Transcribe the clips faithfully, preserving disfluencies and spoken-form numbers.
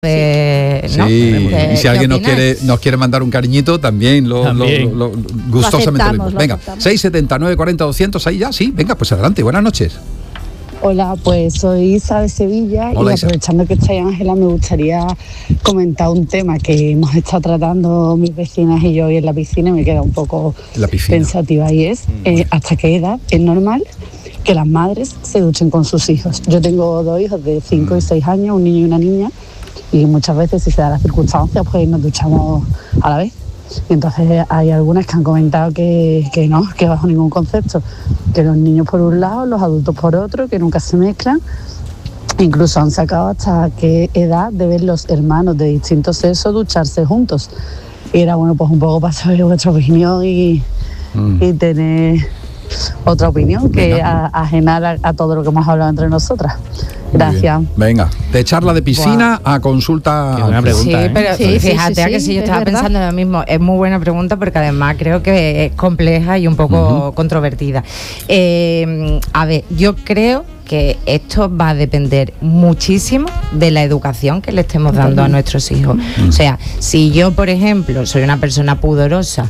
De, sí, ¿no? sí. ¿Qué, y si alguien nos quiere, nos quiere mandar un cariñito, también lo, también. lo, lo, lo gustosamente lo, lo Venga, seis setenta, nueve cuarenta, doscientos, ahí ya, sí, venga, pues adelante, buenas noches. Hola, pues soy Isa de Sevilla. Hola, y Isa. aprovechando que está ahí Ángela, me gustaría comentar un tema que hemos estado tratando mis vecinas y yo hoy en la piscina y me queda un poco pensativa, y es eh, hasta qué edad es normal que las madres se duchen con sus hijos. Yo tengo dos hijos de cinco y seis años, un niño y una niña, y muchas veces, si se dan las circunstancias, pues nos duchamos a la vez. Y entonces hay algunas que han comentado que, que no, que bajo ningún concepto, que los niños por un lado, los adultos por otro, que nunca se mezclan. Incluso han sacado hasta qué edad deben los hermanos de distinto sexo ducharse juntos. Y era bueno, pues un poco para saber vuestra opinión y, mm. y tener otra opinión que a, ajenar a, a todo lo que hemos hablado entre nosotras. Gracias. Venga, de charla de piscina wow. a consulta. Qué buena pregunta, sí, ¿eh? Pero sí, fíjate sí, sí, sí, que si yo estaba verdad. pensando lo mismo, es muy buena pregunta porque además creo que es compleja y un poco uh-huh. controvertida. Eh, a ver, yo creo que esto va a depender muchísimo de la educación que le estemos dando a nuestros hijos. Mm. O sea, si yo, por ejemplo, soy una persona pudorosa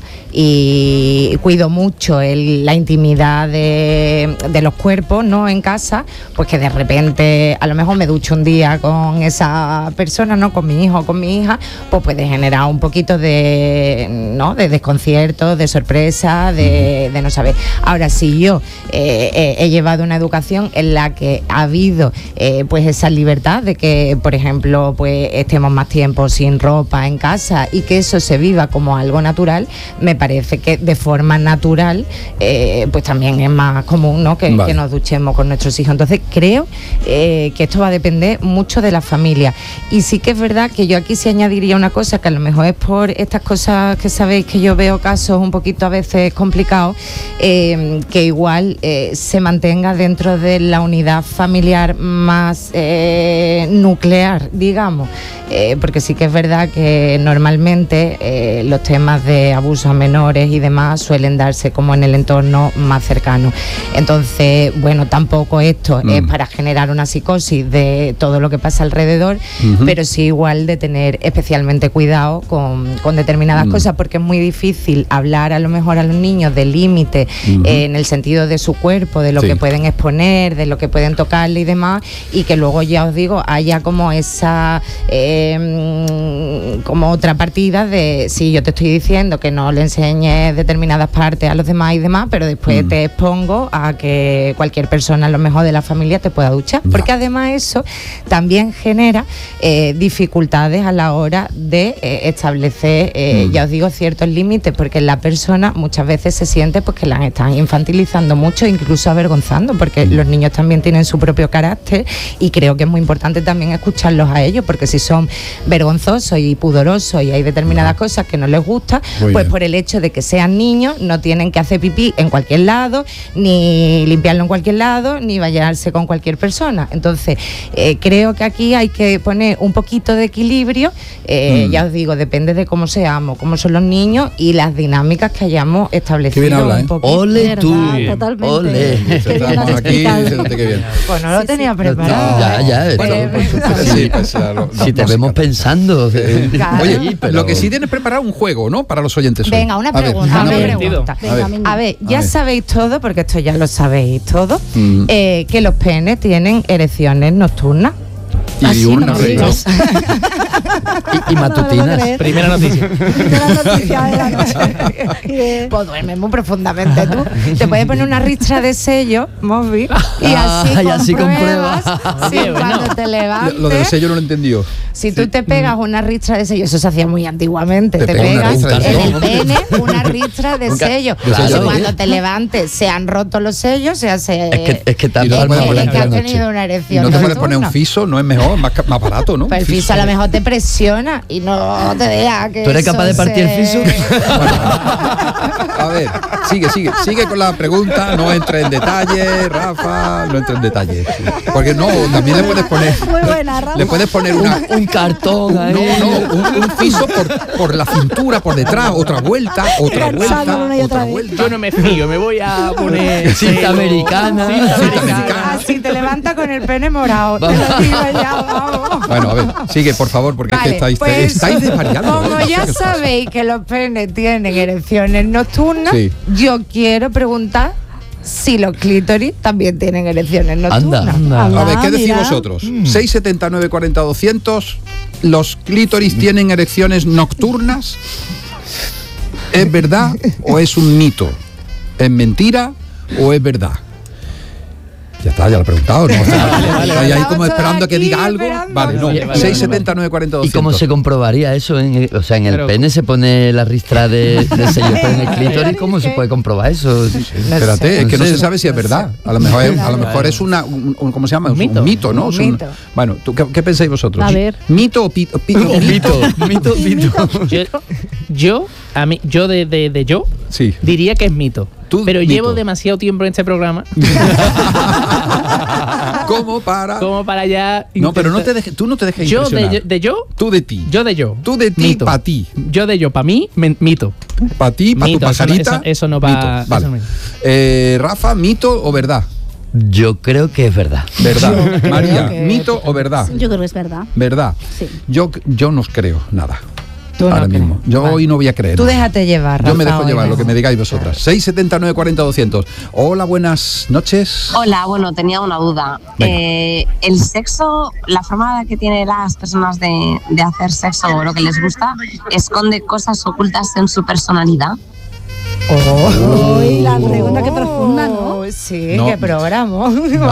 y cuido mucho el, la intimidad de, de los cuerpos, ¿no?, en casa, pues que de repente a lo mejor me ducho un día con esa persona, ¿no?, con mi hijo o con mi hija, pues puede generar un poquito de, ¿no?, de desconcierto, de sorpresa, de, mm. de no saber. Ahora, si yo eh, eh, he llevado una educación en la que ha habido eh, pues esa libertad de que, por ejemplo, pues estemos más tiempo sin ropa en casa y que eso se viva como algo natural, me parece que de forma natural eh, pues también es más común, ¿no?, que, vale. que nos duchemos con nuestros hijos. Entonces creo eh, que esto va a depender mucho de la familia. Y sí que es verdad que yo aquí sí añadiría una cosa, que a lo mejor es por estas cosas que sabéis que yo veo casos un poquito a veces complicados, eh, que igual eh, se mantenga dentro de la unidad familiar más eh, nuclear, digamos, eh, porque sí que es verdad que normalmente eh, los temas de abusos a menores y demás suelen darse como en el entorno más cercano. Entonces, bueno, tampoco esto mm. es para generar una psicosis de todo lo que pasa alrededor, uh-huh. pero sí igual de tener especialmente cuidado con, con determinadas mm. cosas, porque es muy difícil hablar a lo mejor a los niños de límites uh-huh. eh, en el sentido de su cuerpo, de lo sí. que pueden exponer, de lo que pueden tocarle y demás, y que luego, ya os digo, haya como esa eh, como otra partida de si yo te estoy diciendo que no le enseñes determinadas partes a los demás y demás, pero después mm. te expongo a que cualquier persona a lo mejor de la familia te pueda duchar, no. porque además eso también genera eh, dificultades a la hora de eh, establecer eh, mm. ya os digo, ciertos límites, porque la persona muchas veces se siente pues que la están infantilizando mucho, incluso avergonzando, porque mm. los niños también tienen su propio carácter y creo que es muy importante también escucharlos a ellos, porque si son vergonzosos y pudorosos y hay determinadas cosas que no les gusta, muy pues bien. Por el hecho de que sean niños no tienen que hacer pipí en cualquier lado, ni limpiarlo en cualquier lado, ni bañarse con cualquier persona. Entonces eh, creo que aquí hay que poner un poquito de equilibrio, eh, mm. ya os digo, depende de cómo seamos, cómo son los niños y las dinámicas que hayamos establecido. Qué bien habla, ¿eh? Un poquito. Ole tú, totalmente. Ole. Aquí, qué bien. Pues no lo sí, tenía sí. preparado. Ya, ya. Esto, Bueno, sí, pues, ya lo, si te vemos pensando. Claro. Oye, sí, pero... lo que sí tienes preparado un juego, ¿no?, para los oyentes hoy. Venga, una a pregunta. Ver, Una una pregunta. Venga, a, ver, a ver, ya a ver. sabéis todo, porque esto ya lo sabéis todo, mm. eh, que los penes tienen erecciones nocturnas. Y diurnas, no, ¿no? y, y matutinas. Primera noticia. Primera noticia de la noche. Pues duermes muy profundamente tú. Te puedes poner una ristra de sello, móvil, y Ah, así, y así compruebas, compruebas. sí, Oye, cuando bueno. te levantes. Lo del sello no lo he entendido. Si tú te pegas una ristra de sello, eso se hacía muy antiguamente, Te te, pega una pegas ristra de en sello. el pene una ristra de Un ca- sello. Claro. Y cuando te levantes se han roto los sellos, se hace... Es que, es que Y tanto no alma puedes por es la que has noche. tenido una ¿Y erección no te puedes nocturna. poner un fiso? ¿No es mejor? Más, ca- más barato, ¿no? Pues el fiso a lo mejor te presiona y no te deja que ¿Tú eres eso capaz de partir se- el fiso? Bueno, a ver, sigue, sigue, sigue con la pregunta, no entre en detalle, Rafa, no entre en detalle. Porque no, también le puedes poner, Muy buena, Rafa. le puedes poner una, Un un cartón ahí. No, no, un, un fiso por, por la cintura, por detrás, otra vuelta, otra vuelta, una y otra otra vez. vuelta. Yo no me fío, me voy a poner Cinta americana. Cinta Cinta americana. americana. Así te levanta con el pene morado. Te lo digo ya, vamos. Bueno, a ver, sigue, por favor, porque es que Vale, estáis, pues, estáis desvariando. Como No sé ya qué os pasa. sabéis que los penes tienen erecciones nocturnas, Sí. yo quiero preguntar si los clítoris también tienen erecciones nocturnas. Anda, anda. A ver, ¿qué Ah, decís mira. vosotros? seis setenta y nueve cuarenta doscientos. ¿Los clítoris tienen erecciones nocturnas? ¿Es verdad o es un mito? ¿Es mentira o es verdad? Ya está, ya lo he preguntado, ¿no? Estáis ahí Estamos como esperando a que todos diga aquí algo. esperando. Vale, no. Vale, vale, seis setenta y nueve cuarenta ¿Y doscientos. cómo se comprobaría eso? En el, o sea, en el Pero- pene se pone la ristra de, de sello, pero en el clítoris, ¿cómo se puede comprobar eso? Espérate, es que no se sabe si es verdad. A lo mejor es, a lo mejor es una, un, un- ¿cómo se llama? Un Es mito. un mito, ¿no? Un Es un- mito. Bueno, ¿tú, qué, qué pensáis vosotros? A ver. ¿Mito o pito? pito, O mito, mito, mito. Yo, yo, a mí, yo de, de, de yo Sí. diría que es mito. Tú, Pero mito. llevo demasiado tiempo en este programa ¿Cómo para? como para ya. No, pero no intentar- te dejes, tú no te dejes Yo impresionar. de, yo de yo, Tú de ti. yo de yo. Tú de ti, Mito. para ti. Yo de yo, para mí, men- mito. Para ti, para tu Mito, eso no- pajarita. eso- eso no va- mito. eso Vale. no- Eh, Rafa, ¿mito o verdad? Yo creo que es verdad. Verdad. creo María, que- ¿mito o verdad? Yo creo que es verdad. Verdad. Sí. Yo, yo no creo nada. Tú no ahora crees. mismo. Yo Vale. hoy no voy a creer. Tú nada. déjate llevar, Yo me Rafa, dejo hoy llevar no. lo que me digáis vosotras. seis setenta y nueve cuarenta doscientos. Hola, buenas noches. Hola, bueno, tenía una duda. Venga. Eh, el sexo, la forma que tienen las personas de, de hacer sexo o lo que les gusta, ¿esconde cosas ocultas en su personalidad? Uy, la pregunta que profunda, ¿no? Oh, sí, No. qué programa.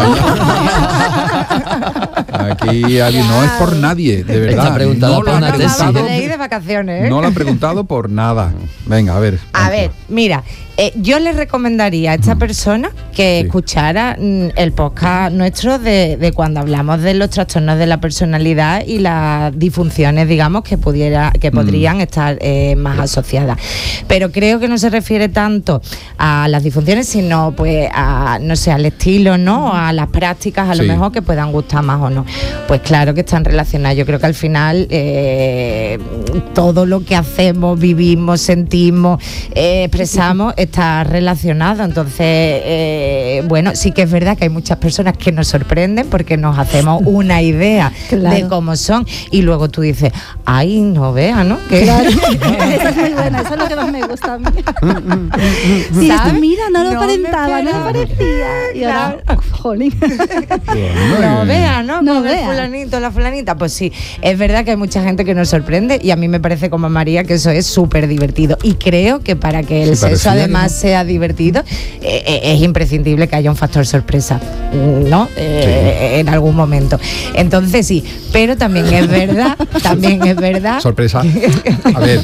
Aquí alguien no es por nadie, de verdad. Está preguntada no por lo han una tesis. preguntado, Vamos de ir de vacaciones, ¿eh? no lo han preguntado por nada. Venga, a ver. A ver, mira, eh, yo le recomendaría a esta persona que Sí. escuchara mm, el podcast nuestro de, de cuando hablamos de los trastornos de la personalidad y las disfunciones, digamos, que pudiera, que podrían estar eh, más asociadas. Pero creo que no se refiere tanto a las disfunciones, sino pues a, no sé, al estilo, ¿no? A las prácticas, a lo Sí. mejor que puedan gustar más o no. Pues claro que están relacionadas. Yo creo que al final eh, todo lo que hacemos, vivimos, sentimos, eh, expresamos está relacionado. Entonces, eh, bueno, sí que es verdad que hay muchas personas que nos sorprenden porque nos hacemos una idea Claro. de cómo son y luego tú dices, ay, no veas, ¿no? Que Claro. Esa es muy buena, eso es lo que más me gusta a mí. Y dices, ¿sabes? mira, no lo No me aparentaba, no lo esperaba. parecía. Y ahora, jolín. no vea, ¿no? No Con el vea. fulanito, la fulanita. Pues sí, es verdad que hay mucha gente que nos sorprende y a mí me parece como a María que eso es súper divertido. Y creo que para que el Sí, parecía sexo que además no. sea divertido, eh, eh, es imprescindible que haya un factor sorpresa, ¿no? Eh, En algún momento. Entonces sí, pero también es verdad, también es verdad. Sorpresa. A ver.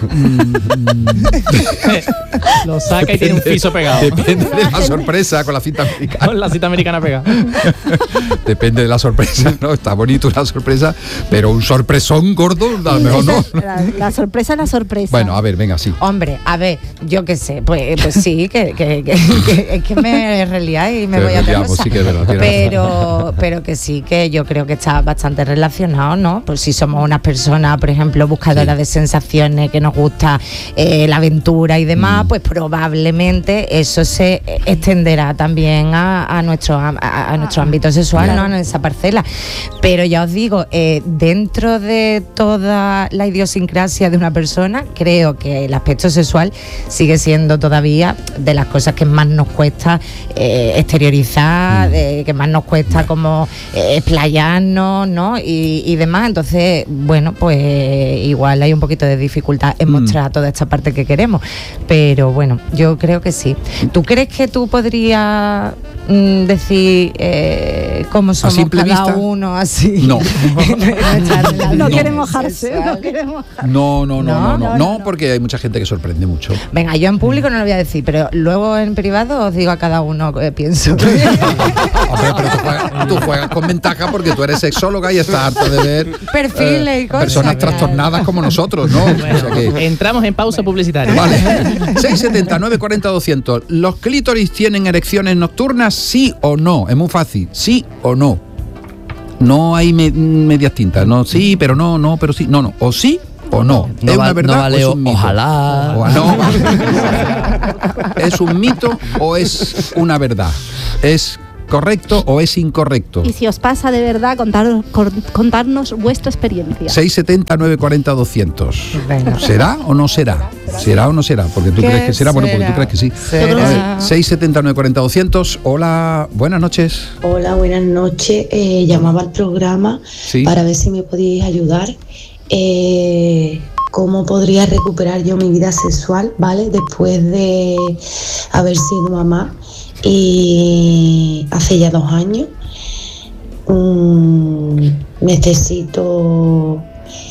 Lo saca y tiene un piso pegado. Depende de la sorpresa con la cinta americana. Con la cita americana pegada. Depende de la sorpresa, ¿no? Está bonito una sorpresa, pero un sorpresón gordo, a lo mejor no. La, la sorpresa es la sorpresa. Bueno, a ver, venga, sí. Hombre, a ver, yo qué sé, pues, pues sí, que, que, que, que- es que me relía y me Te voy a otra reliamos, cosa. sí que es verdad, tienes pero, pero que sí, que yo creo que está bastante relacionado, ¿no? Pues si somos unas personas, por ejemplo, buscadoras Sí. de sensaciones, que nos gusta eh, la aventura y demás, Mm. pues probablemente eso se extenderá también a, a nuestro, am- a, a nuestro ámbito sexual, Claro. ¿no? En esa parcela. Pero ya os digo, eh, dentro de toda la idiosincrasia de una persona, creo que el aspecto sexual sigue siendo todavía de las cosas que más nos cuesta eh, exteriorizar, de- que más nos cuesta como eh, explayarnos, ¿no? Y, y demás. Entonces, bueno, pues igual hay un poquito de dificultad en Mm. mostrar toda esta parte que queremos. Pero bueno, yo creo que sí. ¿Tú crees que tú podrías mm, decir eh, cómo somos simple cada vista? uno así? No. no, No. quiere mojarse, Sexual. no quiere mojarse. No, no, no, no, no, no, no, no. porque hay mucha gente que sorprende mucho. Venga, yo en público no lo voy a decir, pero luego en privado os digo a cada uno que pienso. Hombre, pero tú juegas, tú juegas con ventaja porque tú eres sexóloga y estás harta de ver Perfiles y cosas, personas claro. trastornadas como nosotros, ¿no? O sea que- Entramos en pausa publicitaria. Vale. seis setenta y nueve cuarenta doscientos. ¿Los clítoris tienen erecciones nocturnas? ¿Sí o no? Es muy fácil. ¿Sí o no? No hay me, medias tintas. No, sí, pero no, no, pero sí. No, no. O sí o no. No, ¿Es va, una verdad no vale o es un mito? Ojalá. O, no, ¿es un mito o es una verdad? ¿Es correcto o es incorrecto? Y si os pasa de verdad, contaros, contarnos vuestra experiencia. seis setenta, nueve cuarenta, doscientos. Bueno. ¿Será o no será? ¿Será o no será? Porque tú crees que será, bueno, porque tú crees que sí. seis setenta, nueve cuarenta, doscientos. Hola, buenas noches. Hola, buenas noches. Eh, llamaba al programa sí. para ver si me podíais ayudar. Eh, ¿Cómo podría recuperar yo mi vida sexual, ¿vale? Después de haber sido mamá. Y hace ya dos años um, necesito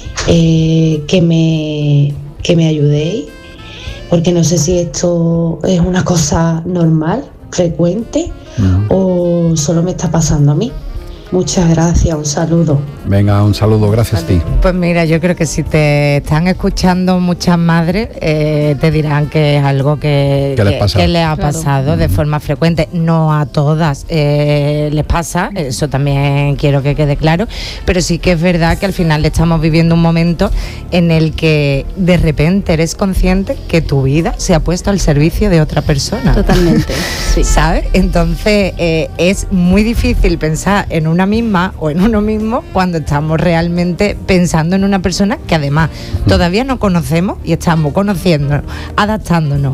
eh, que me que me ayudéis, porque no sé si esto es una cosa normal, frecuente, uh-huh. o solo me está pasando a mí. Muchas gracias, un saludo. Venga, un saludo, gracias vale. a ti. Pues mira, yo creo que si te están escuchando muchas madres, eh, te dirán que es algo que, ¿Qué les pasa? que, que les ha Claro. pasado de forma frecuente. No a todas eh, les pasa, eso también quiero que quede claro, pero sí que es verdad que al final estamos viviendo un momento en el que de repente eres consciente que tu vida se ha puesto al servicio de otra persona. Totalmente, sí. ¿Sabes? Entonces eh, es muy difícil pensar en una misma o en uno mismo cuando estamos realmente pensando en una persona que además todavía no conocemos y estamos conociéndonos, adaptándonos.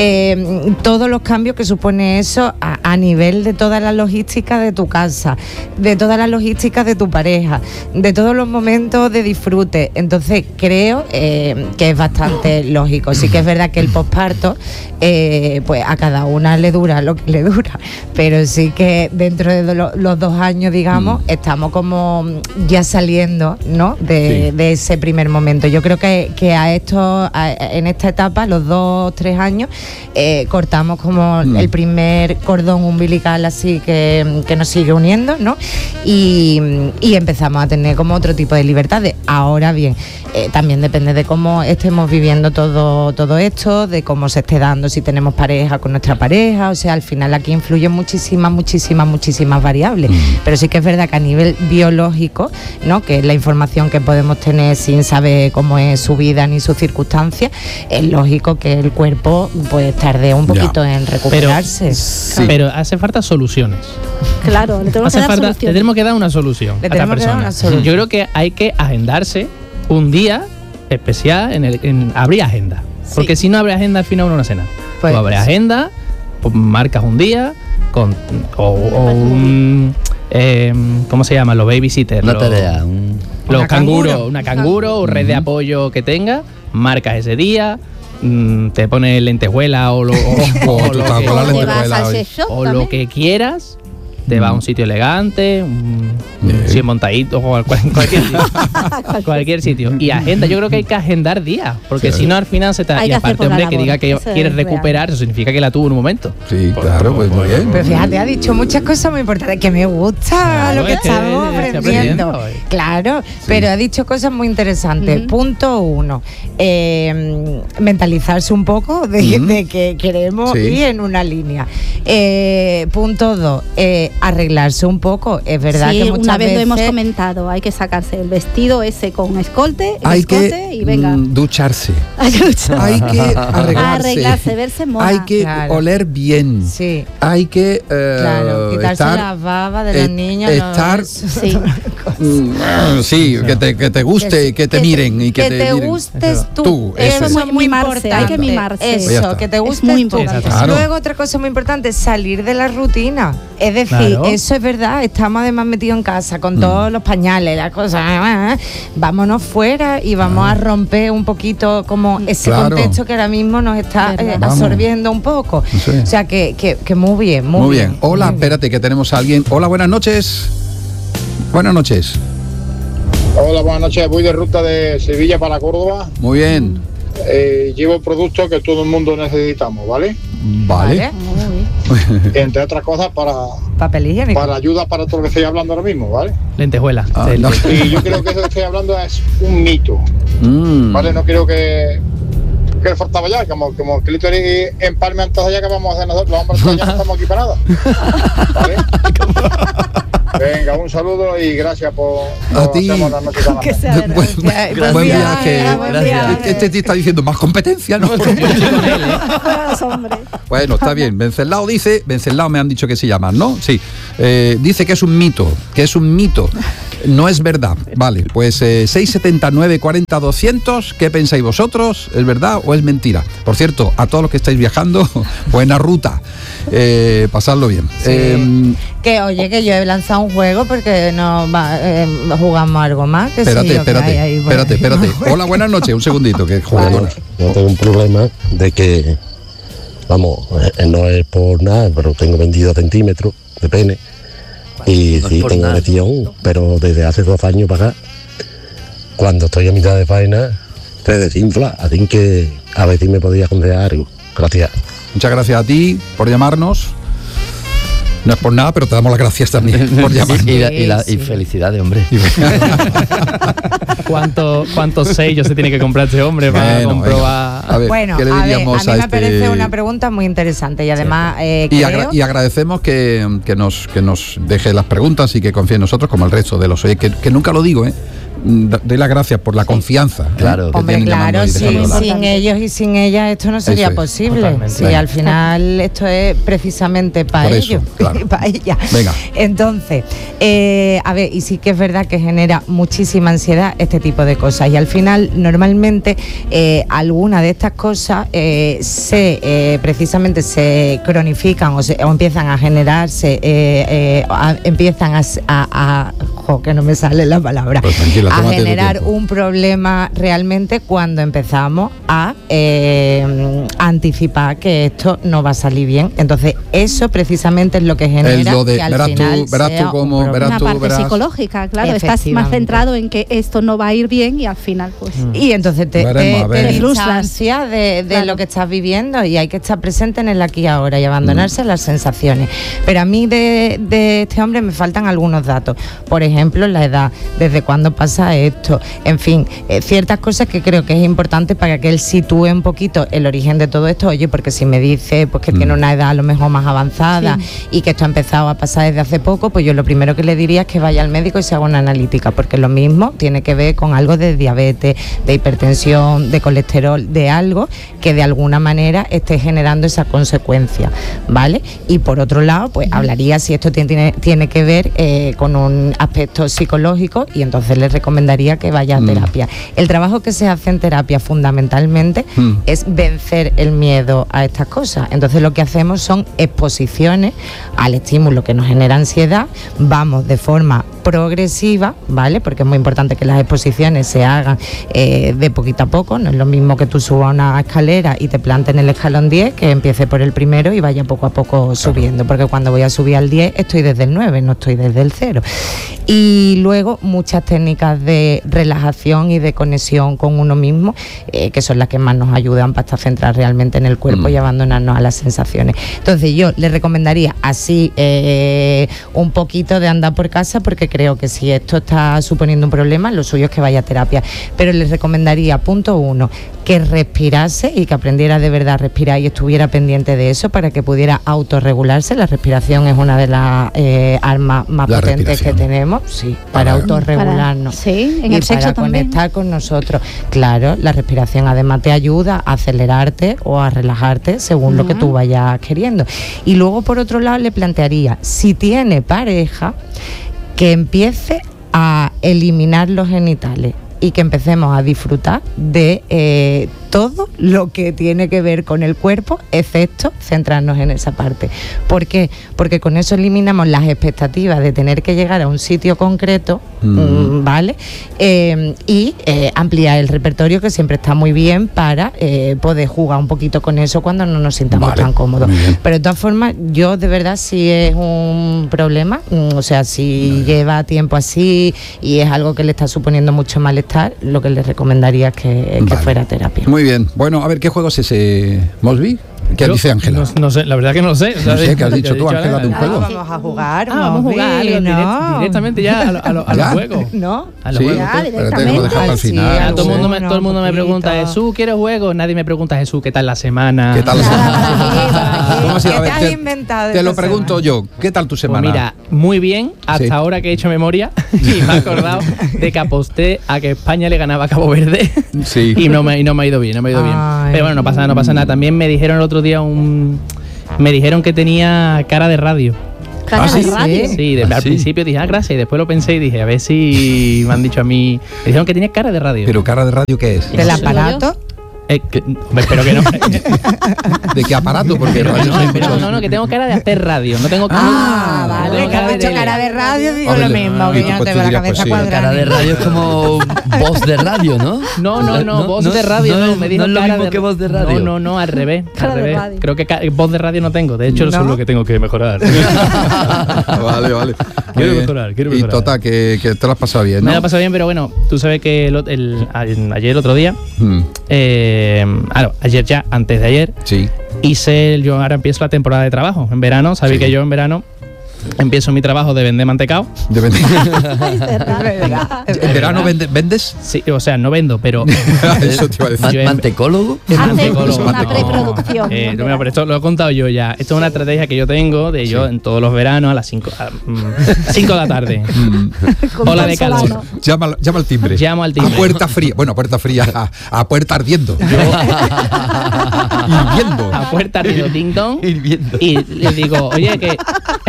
Eh, todos los cambios que supone eso a, a nivel de toda la logística de tu casa, de toda la logística de tu pareja, de todos los momentos de disfrute. Entonces creo eh, que es bastante lógico. Sí que es verdad que el posparto eh, pues a cada una le dura lo que le dura, pero sí que dentro de lo, los dos años, digamos, mm. estamos como ya saliendo, ¿no? De, sí. de ese primer momento. Yo creo que, que a esto, a, en esta etapa, los dos, tres años, eh, cortamos como mm. el primer cordón umbilical así que, que nos sigue uniendo, ¿no? Y, y empezamos a tener como otro tipo de libertades. Ahora bien, eh, también depende de cómo estemos viviendo todo, todo esto, de cómo se esté dando, si tenemos pareja con nuestra pareja, o sea, al final aquí influyen muchísimas, muchísimas, muchísimas variables, mm. pero sí que es verdad que a nivel biológico, ¿no? Que es la información que podemos tener sin saber cómo es su vida ni sus circunstancias, es lógico que el cuerpo pues tarde un poquito ya. en recuperarse. Pero, sí. pero hace falta soluciones. Claro, le tenemos, hace que dar falta, le tenemos que dar una solución le a esta persona. Una solución. Yo creo que hay que agendarse un día especial en el en abrir agenda. Sí. Porque si no abre agenda al final uno no hace nada. Pues, Tú abres agenda, pues marcas un día con o, o un eh, ¿cómo se llama? Los babysitters. Una los, tarea. Un... Los una canguros, canguro. una canguro, uh-huh. red de apoyo que tenga, marcas ese día, mmm, te pones lentejuela o lo, o, o, lo, que, o, lentejuela o lo que quieras. Te vas a un sitio elegante, un, yeah. cien montaditos o cualquier, cualquier, sitio, cualquier sitio. Y agenda, yo creo que hay que agendar días, porque sí. si no al final se te... Hay y aparte, hombre, que diga que eso quieres recuperar, eso significa que la tuvo en un momento. Sí, por, claro, pues muy bien. Pero fíjate, ha dicho muchas cosas muy importantes, que me gusta claro, lo que estamos que aprendiendo. aprendiendo. Claro, sí. pero ha dicho cosas muy interesantes. Uh-huh. Punto uno, eh, mentalizarse un poco de, uh-huh. de que queremos sí. ir en una línea. Eh, punto dos, eh, arreglarse un poco, es verdad sí, que muchas una vez veces lo hemos comentado, hay que sacarse el vestido ese con escolte, el hay escote que y venga. Mm, ducharse. Hay que ducharse. Hay que arreglarse. arreglarse, verse mona. Hay que claro. oler bien. Sí. Hay que eh, claro, quitarse estar, las babas de los eh, niños. Estar, no, sí, mm, sí, que te, que te guste, que, que te que miren y que, que te, te miren. gustes tú. tú eso, eso es muy mimarse, importante. hay que mimarse. Eso, que te gustes es muy tú. importante. Claro. Luego otra cosa muy importante, salir de la rutina. Es decir, claro. eso es verdad, estamos además metidos en casa con mm. todos los pañales, las cosas, vámonos fuera y vamos ah. a romper un poquito como ese claro. contexto que ahora mismo nos está eh, absorbiendo un poco. Sí. O sea, que, que, que muy bien, muy, muy bien. bien. Hola, muy espérate bien. que tenemos a alguien. Hola, buenas noches. Buenas noches. Hola, buenas noches. Voy de ruta de Sevilla para Córdoba. Muy bien. Eh, llevo productos que todo el mundo necesitamos, ¿vale? Vale. ¿Vale? Entre otras cosas para papel higiénico, para ayuda para todo lo que estoy hablando ahora mismo, ¿vale? Lentejuela. Ah, no. Y yo creo que eso que estoy hablando es un mito, mm. ¿vale? No creo que que le faltaba ya, como, como que le empalme entonces ya que vamos a hacer nosotros, los hombres ya no estamos aquí para nada, ¿vale? Venga, un saludo y gracias por... A por ti. hacernos la noche tan Que amena. sea verdad. Buen- Gracias. buen viaje. Gracias. Este te está diciendo más competencia, ¿no? Bueno, está bien. Venceslao dice, Venceslao me han dicho que se llama, ¿no? Sí. Eh, dice que es un mito, que es un mito. No es verdad. Vale, pues eh, seis setenta y nueve cuarenta doscientos, ¿qué pensáis vosotros? ¿Es verdad o es mentira? Por cierto, a todos los que estáis viajando, buena ruta. Eh, pasadlo bien. Sí. Eh, Que oye, que yo he lanzado un juego porque no va, eh, jugamos algo más. Que espérate, sí, lo que espérate, hay ahí, espérate, bueno. espérate. Hola, buenas noches. Un segundito, que jugadora. Yo tengo un problema de que, vamos, eh, no es por nada, pero tengo veintidós centímetros de pene y No es sí por tengo nada. erección, pero desde hace dos años para acá, cuando estoy a mitad de faena, se desinfla, así que a ver si me podía aconsejar algo. Gracias. Muchas gracias a ti por llamarnos. No es por nada, pero te damos las gracias también por llamarnos. y, la- y la- y felicidades, hombre. ¿Cuántos cuántos sellos se tiene que comprar este hombre para Bueno, comprobar? venga. A ver, Bueno, ¿qué le a ver, a diríamos mí a me este- parece una pregunta muy interesante y además eh, Y, creo... agra- y agradecemos que, que nos, que nos deje las preguntas y que confíe en nosotros como el resto de los oyentes, que, que nunca lo digo, ¿eh? Da- Doy las gracias por la confianza. Claro. que Hombre, tienen llamando claro, y sin, dejándola. sin ellos y sin ellas esto no sería Eso es. posible. Totalmente. Sí, Venga. al final esto es precisamente para Por eso, ellos claro. y para ellas. Venga. Entonces, eh, a ver, y sí que es verdad que genera muchísima ansiedad este tipo de cosas. Y al final, normalmente, eh, algunas de estas cosas eh, se eh, precisamente se cronifican o, se, o empiezan a generarse, eh, eh, a- empiezan a, s- a, a- jo, que no me sale la palabra, Pues tranquila, a tómate tu generar tiempo. un problema realmente cuando empezamos a eh, anticipar que esto no va a salir bien. Entonces, eso precisamente es lo que genera El lo de- que al verás tú- final verás tú sea un cómo- problema. verás Una tú, parte verás. psicológica, claro, estás más Efectivamente. centrado en que esto no va a ir bien y al final pues... Y entonces te, Veremos, a te, ver. te Te frustras. distancias de, de Claro. lo que estás viviendo y hay que estar presente en el aquí y ahora y abandonarse a las sensaciones. Pero a mí de, de este hombre me faltan algunos datos. Por ejemplo, la edad, desde cuándo pasa esto, en fin, eh, ciertas cosas que creo que es importante para que él sitúe un poquito el origen de todo esto. Oye, porque si me dice pues que tiene una edad a lo mejor más avanzada y que esto ha empezado a pasar desde hace poco, pues yo lo primero que le diría es que vaya al médico y se haga una analítica, porque lo mismo tiene que ver con algo de diabetes, de hipertensión, de colesterol, de algo que de alguna manera esté generando esa consecuencia, ¿vale? Y por otro lado, pues hablaría si esto tiene, tiene, tiene que ver eh, con un aspecto psicológico y entonces le recomendaría que vaya a Mm. terapia. El trabajo que se hace en terapia fundamentalmente Mm. es vencer el miedo a estas cosas. Entonces lo que hacemos son exposiciones al estímulo que nos genera ansiedad, vamos de forma progresiva, ¿vale? Porque es muy importante que las exposiciones se hagan eh, de poquito a poco, no es lo mismo que tú subas una escalera y te plantes en el escalón diez, que empiece por el primero y vaya poco a poco subiendo, porque cuando voy a subir al diez estoy desde el nueve, no estoy desde el cero. Y luego muchas técnicas de relajación y de conexión con uno mismo, eh, que son las que más nos ayudan para estar centrados realmente en el cuerpo Mm. y abandonarnos a las sensaciones. Entonces yo le recomendaría así eh, un poquito de andar por casa, porque creo que si esto está suponiendo un problema, lo suyo es que vaya a terapia. Pero les recomendaría, punto uno, que respirase y que aprendiera de verdad a respirar y estuviera pendiente de eso para que pudiera autorregularse. La respiración es una de las eh, armas más La potentes que respiración. tenemos, sí, para, Para- autorregularnos. Para- sí, en y el sexo para también. conectar con nosotros. Claro, la respiración además te ayuda a acelerarte o a relajarte según lo que tú vayas queriendo. Y luego, por otro lado, le plantearía, si tiene pareja, que empiece a eliminar los genitales y que empecemos a disfrutar de eh, todo lo que tiene que ver con el cuerpo, excepto centrarnos en esa parte. ¿Por qué? Porque con eso eliminamos las expectativas de tener que llegar a un sitio concreto, mm, ¿vale? Eh, y eh, ampliar el repertorio, que siempre está muy bien para eh, poder jugar un poquito con eso cuando no nos sintamos Vale, tan cómodos. muy bien. Pero de todas formas, yo de verdad, si es un problema, mm, o sea, si lleva tiempo así y es algo que le está suponiendo mucho malestar, lo que le recomendaría es que, que Vale. fuera a terapia. Muy bien. Bueno, a ver, ¿qué juego es ese, Mosby? ¿Qué dice Ángela? No, no sé, la verdad que no lo sé. O sea, no sé, ¿qué has dicho tú, Ángela, de un juego? Ah, vamos a jugar. Ah, vamos a jugar móvil, algo, ¿no? direct, directamente ya a, lo, a, lo, a los juegos. ¿No? A los sí, juegos. Ya, espérate que lo dejamos al Sí, final. Ya, todo el mundo, me, bueno, todo el mundo me pregunta, poquito. Jesús, ¿quieres juego? Nadie me pregunta, Jesús, ¿qué tal la semana? ¿Qué tal la semana? ¿Cómo ha sido? ¿Qué A ver, te has te, inventado te lo esta pregunto semana? yo. ¿Qué tal tu Pues semana? mira, muy bien, hasta Sí. ahora que he hecho memoria y me he acordado de que aposté a que España le ganaba a Cabo Verde Sí. y, no me, y no me ha ido bien, no me ha ido bien. Ay. Pero bueno, no pasa nada, no pasa nada. También me dijeron el otro día un... Me dijeron que tenía cara de radio. Cara ¿Ah, de sí? radio. Sí, de- ¿Ah, al sí? principio dije, ah, gracias, y después lo pensé y dije, a ver si me han dicho a mí... Me dijeron que tenía cara de radio. ¿Pero cara de radio qué es? ¿Del aparato? Eh, que- hombre, espero que no. ¿De qué aparato? Porque Pero radio no, se pero no, no, que tengo cara de hacer radio. No tengo cara, Ah, no Vale, tengo que has dicho tele. cara de radio, digo Hombre, lo mismo, y que tú, yo no pues, tengo tú la dirías, cabeza pues, sí. cuadrada. Cara de radio es como voz de radio, ¿no? No, no, no, voz de radio, no, es- me dijo no es lo cara mismo de que voz de radio. No, no, no, al revés, Cara al de revés. radio. Creo que ca- voz de radio no tengo, de hecho eso ¿No? es lo que tengo que mejorar. Vale, vale. Muy Quiero bien. mejorar, quiero Y mejorar. Tota, que, que te lo has pasado bien, ¿no? Me lo ha pasado bien, pero bueno, tú sabes que el, el- a- ayer, el otro día, Mm, eh, ah, no, ayer ya, antes de ayer, sí. hice, yo ahora empiezo la temporada de trabajo. En verano, sabéis Sí. que yo en verano empiezo mi trabajo de vender mantecao. De vender. Ay, verdad. ¿En verano vende- vendes? Sí, o sea, no vendo, pero Eso te iba a decir. Man- Yo en- ¿Mantecólogo? Es Hace mantecólogo. una Mantecólogo. preproducción. Eh, no, mira, pero esto lo he contado yo ya. Esto es una estrategia que yo tengo de yo en todos los veranos a las cinco de la tarde. Mm, Con Hola Tom de calor. Solano. llama, al- llama al timbre. Llamo al timbre. A puerta fría. Bueno, a puerta fría. A, a puerta ardiendo. Hirviendo. A puerta arriba, ding dong. Hirviendo. Y le digo, oye, que.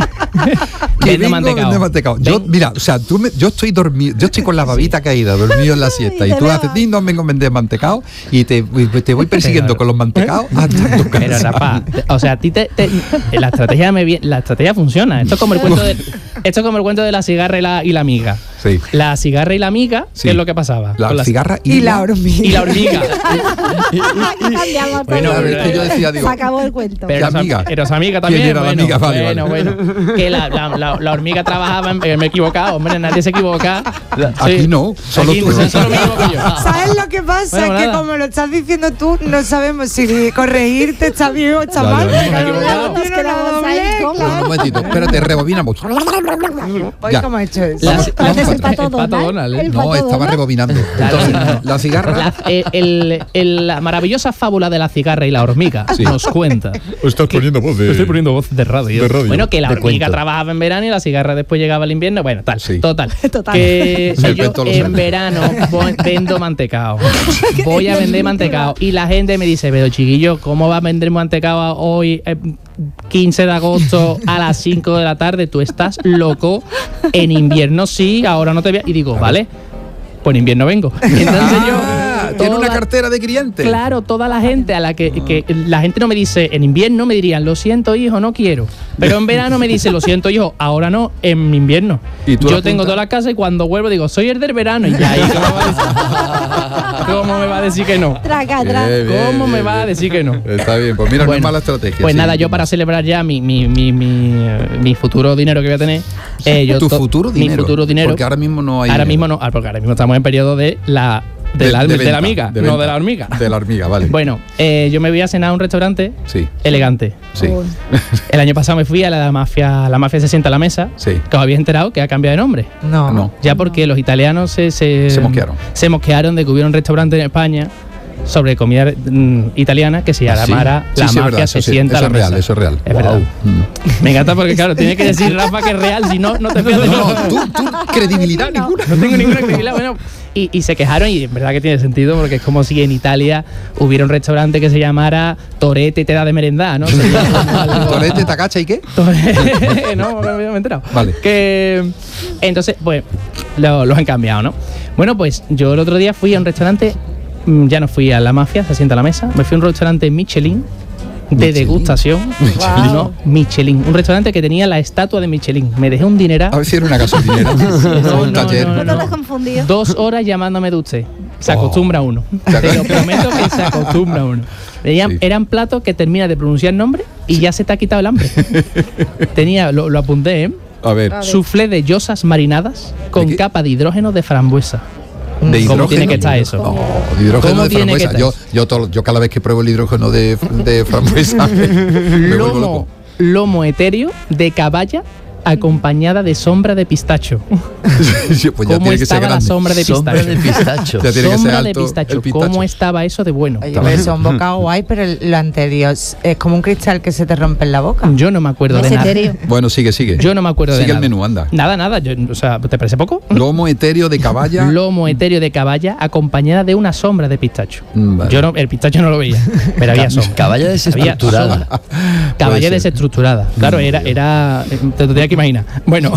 Que Vendo vengo a mantecao. vender mantecao. Yo, Ven. mira, o sea, tú me- yo estoy dormido, yo estoy con la babita caída, dormido en la siesta, y tú haces ding dong, vengo a vender mantecao y te, y te voy persiguiendo Pero- con los mantecaos hasta tu casa. Pero Rafa, te- o sea, a ti te, te- la estrategia me vi- la estrategia funciona. Esto es como el cuento de, esto es como el cuento de la cigarra y la, y la amiga. Sí. La cigarra y la amiga, Sí. ¿qué es lo que pasaba? La Con las- cigarra y, Y la hormiga. y la hormiga. Cambiamos Bueno, todo. A ver, es que yo decía, digo, Se acabó el cuento. Pero ¿Qué eras amiga? Eras amiga también. ¿Quién era la bueno, amiga? Vale, bueno, vale. bueno. Que la, la, la, la hormiga trabajaba en, eh, me he equivocado, hombre, nadie se equivoca. Aquí no, solo Aquí tú. no, solo me equivoco yo. ¿Sabes lo que pasa? Bueno, que nada. como lo estás diciendo tú, no sabemos si corregirte está bien o está Vale, mal. vale. porque Me he no equivocado. tiene Nos quedamos una ahí, doblez, ¿cómo? claro. Un momentito, espérate, rebobinamos. Hoy Ya. cómo he hecho eso. La- Vamos, la- vamos Haces el para pato el pato Donald. Donald, ¿eh? El No, pato estaba Donald. rebobinando. Entonces, la cigarra. La, eh, el- el- la maravillosa fábula de la cigarra y la hormiga Sí. nos cuenta. Estás poniendo voz de. Estoy poniendo voz de radio. De radio. Bueno, que la De hormiga cuento. trabajaba en verano y la cigarra después llegaba al invierno. Bueno, tal. Sí. Total. Total. Que Sí, el yo cuento lo en sabe. verano voy- vendo mantecao. Voy a vender mantecao. Y la gente me dice, pero chiquillo, ¿cómo vas a vender mantecao hoy, eh, quince de agosto, a las cinco de la tarde? Tú estás loco. En invierno sí, ahora no te voy a... Y digo, vale, pues en invierno vengo. Entonces yo... Ah, tiene una toda- cartera de clientes. Claro, toda la gente a la que, que la gente no me dice, en invierno me dirían, lo siento hijo, no quiero. Pero en verano me dice, lo siento hijo, ahora no, en invierno. ¿Y tú Yo la tengo apuntas? toda la casa y cuando vuelvo digo, soy el del verano. Y ya ahí, ¿cómo va a decir, ¿cómo me va a decir que no? Traca, traca. Bien, bien, ¿Cómo me bien, va a bien. decir que no? Está bien, pues mira, no es Bueno, mala estrategia. Pues sí. nada, yo para celebrar ya mi, mi, mi, mi, eh, mi futuro dinero que voy a tener. eh, yo ¿Tu to- futuro mi dinero? futuro dinero. Porque ahora mismo no hay Ahora dinero. mismo no, ah, porque ahora mismo estamos en periodo de la, de, De- la, de de venta, la amiga, de no venta. de la hormiga. De la hormiga, vale. Bueno, eh, yo me voy a cenar a un restaurante Sí, elegante. sí. El año pasado me fui a la mafia, la mafia se sienta a la mesa, Sí. que os habéis enterado que ha cambiado de nombre. No. No. Ya porque los italianos se, se, Se mosquearon. se mosquearon de que hubiera un restaurante en España sobre comida mm, italiana que se llamara Sí, La sí, es Mafia verdad, se eso sí, sienta a eso la es real, mesa. eso es real. Es Wow. verdad. Mm. Me encanta porque, claro, tiene que decir Rafa que es real, si no, no te fías de No, nada. no, tú, tú, credibilidad ninguna. No tengo ninguna credibilidad. Bueno, y, y se quejaron y en verdad que tiene sentido porque es como si en Italia hubiera un restaurante que se llamara Torete te da de merendar, ¿no? Sería como algo- Torete, tacacha y qué? Torete- no, no me he enterado. Vale. Que entonces, pues, lo, lo han cambiado, ¿no? Bueno, pues yo el otro día fui a un restaurante, mm, ya no fui a la mafia, se sienta a la mesa, me fui a un restaurante Michelin de Michelin. degustación. Michelin. No, Michelin. Un restaurante que tenía la estatua de Michelin. Me dejé un dineral. A ver si era una gasolinera. No, un no, taller. no, No no. lo has confundido. Dos horas llamándome de usted. Se Oh. acostumbra uno. Te lo prometo que se acostumbra uno. Eran, Sí. eran platos que termina de pronunciar el nombre y ya se te ha quitado el hambre. Tenía, lo, lo apunté, ¿eh? A ver. Soufflé de yosas marinadas con ¿De qué? capa de hidrógeno de frambuesa. ¿De hidrógeno? ¿Cómo tiene que estar eso? No, de hidrógeno ¿Cómo de tiene que frambuesa. estar Yo, eso? yo, todo- yo cada vez que pruebo el hidrógeno de, de frambuesa me, me vuelvo Lomo, loco. lomo etéreo de caballa acompañada de sombra de pistacho. Sí, pues ya ¿Cómo tiene que ser estaba la grande. sombra de pistacho? Sombra de pistacho. Ya tiene que ser Sombra de alto pistacho. el pistacho. ¿Cómo estaba eso de bueno? Oye, pero eso es un bocado guay, pero el- lo anterior es es como un cristal que se te rompe en la boca. Yo no me acuerdo de ¿Es nada. etéreo? Bueno, sigue, sigue. Yo no me acuerdo Sigue de el nada. menú, anda. Nada, nada. Yo, o sea, ¿te parece poco? Lomo etéreo de caballa. Lomo etéreo de caballa acompañada de una sombra de pistacho. Mm, vale. Yo no, el pistacho no lo veía, pero había sombra. Caballa Había desestructurada. sombra. Puede Caballa ser. desestructurada. Claro, era, era. Te lo tenía que imaginar. Bueno,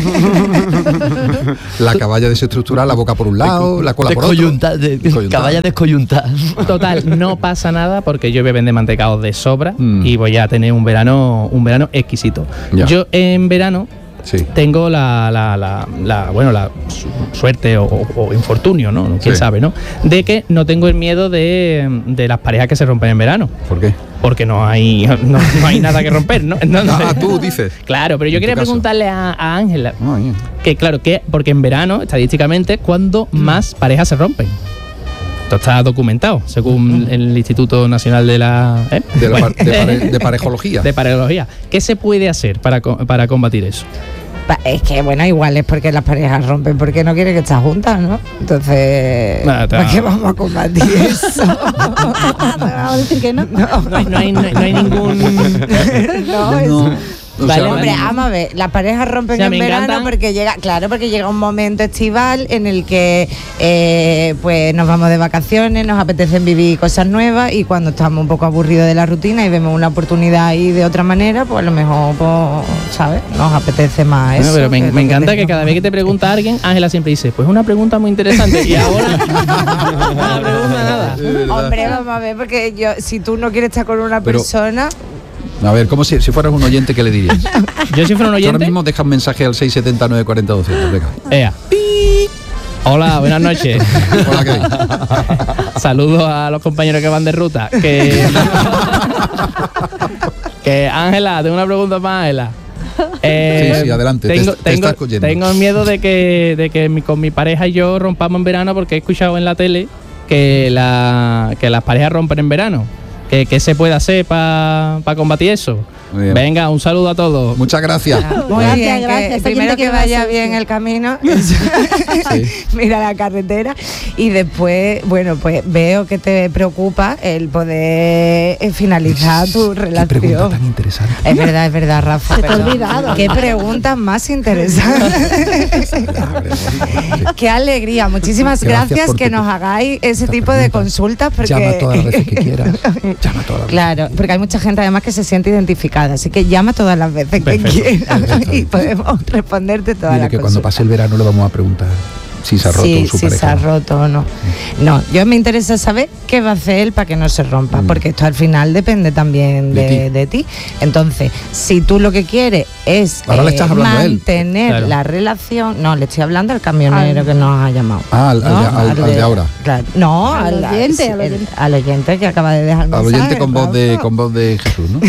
La caballa desestructurada, la boca por un lado, la cola por otro. Descoyuntada, de- Descoyuntada. caballa descoyuntada. total, no pasa nada porque yo voy a vender mantecados de sobra Mm. y voy a tener un verano, un verano exquisito. Ya. Yo en verano Sí. tengo la, la, la, la- bueno, la su- suerte o, o- o infortunio, ¿no? Quién Sí. sabe, ¿no? De que no tengo el miedo de, de las parejas que se rompen en verano. ¿Por qué? Porque no hay, no, no hay nada que romper, ¿no? Entonces- Ah, tú dices. Claro, pero yo En tu quería caso. preguntarle a a Ángela Ah, bien. que, claro, que porque en verano, estadísticamente, cuando Mm. más parejas se rompen. Esto está documentado, según el Instituto Nacional de la... ¿eh? De, la Bueno, par- de pare- de parejología. de parejología. ¿Qué se puede hacer para, co- para combatir eso? Pa- Es que, bueno, igual es porque las parejas rompen porque no quieren que estén juntas, ¿no? Entonces, Nada, ¿para qué vamos a combatir eso? Vamos a decir que no. No hay, no hay, no hay- no hay ningún... No, es- No, o Vale, sea, Hombre, vamos a ver, las parejas rompen O sea, en me verano encantan. porque llega, claro, porque llega un momento estival en el que eh, pues nos vamos de vacaciones, nos apetecen vivir cosas nuevas y cuando estamos un poco aburridos de la rutina y vemos una oportunidad ahí de otra manera, pues a lo mejor, pues, ¿sabes? Nos apetece más Bueno, eso. pero me, que lo me encanta que tenemos. cada vez que te pregunta a alguien, Ángela siempre dice, pues una pregunta muy interesante. Y ahora no pregunta nada. es verdad. Hombre, vamos a ver, porque yo, si tú no quieres estar con una Pero- persona, A ver, ¿cómo si, si fueras un oyente, qué le dirías? Yo si fuera un Ahora oyente... mismo deja un mensaje al seis siete nueve cuatro cero doscientos. Venga. Ea. Hola, buenas noches. Hola, ¿qué hay? Saludos a los compañeros que van de ruta. Que, que Ángela, tengo una pregunta para Ángela. Eh, Sí, sí, adelante, te Tengo, est- te tengo, estás oyendo. tengo miedo de que, de que mi- con mi pareja y yo rompamos en verano porque he escuchado en la tele que, la, que las parejas rompen en verano. ¿Qué, qué se puede hacer para combatir eso? Muy bien. Venga, un saludo a todos. Muchas gracias. muy Gracias, bien, que gracias. Esta primero gente que que va a vaya hacer, bien sí. el camino, Sí. mira la carretera y después, bueno, pues veo que te preocupa el poder eh, finalizar tu Qué pregunta relación. tan interesante. Es verdad, es verdad, Rafa. Se te ha perdón. olvidado. Qué preguntas más interesantes. Qué alegría. Muchísimas Gracias gracias, por que tu- nos hagáis ese esta tipo de pregunta. consultas porque Llama todas las veces que quieras. Llama todas las Claro, porque hay mucha gente además que se siente identificada, así que llama todas las veces Perfecto, que quieras perfecto. y podemos responderte todas Dile las que cuando consultas. pase el verano le vamos a preguntar si se ha roto Sí, su si pareja. se ha roto o no. No, yo me interesa saber qué va a hacer él para que no se rompa, Mm. porque esto al final depende también De de, ti. de ti. Entonces, si tú lo que quieres es eh, Ahora le estás hablando a él. mantener Claro. la relación, no, le estoy hablando al camionero Al- que nos ha llamado. Ah, al, al ¿no? de, al- al de ahora. Claro. No, Al oyente, al el- oyente. al oyente que acaba de dejar el Al mensaje, oyente con voz de Rafa. con voz de Jesús, ¿no? No